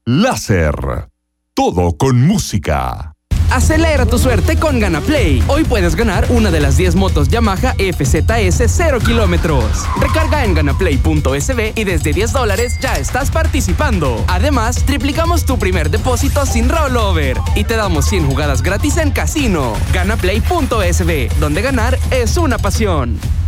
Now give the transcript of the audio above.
Láser. Todo con música. Acelera tu suerte con GanaPlay. Hoy puedes ganar una de las 10 motos Yamaha FZS 0 kilómetros. Recarga en ganaplay.sb y desde $10 ya estás participando. Además, triplicamos tu primer depósito sin rollover y te damos 100 jugadas gratis en casino. Ganaplay.sb, donde ganar es una pasión.